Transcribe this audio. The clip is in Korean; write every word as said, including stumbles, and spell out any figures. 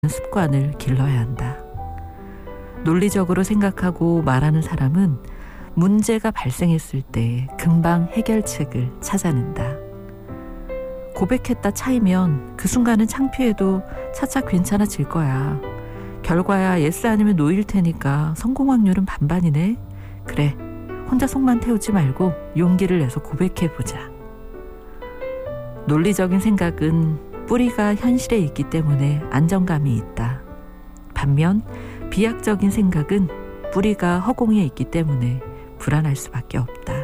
습관을 길러야 한다. 논리적으로 생각하고 말하는 사람은 문제가 발생했을 때 금방 해결책을 찾아낸다. 고백했다 차이면 그 순간은 창피해도 차차 괜찮아질 거야. 결과야 예스 아니면 노일 테니까 성공 확률은 반반이네. 그래, 혼자 속만 태우지 말고 용기를 내서 고백해보자. 논리적인 생각은 뿌리가 현실에 있기 때문에 안정감이 있다. 반면 비약적인 생각은 뿌리가 허공에 있기 때문에 불안할 수밖에 없다.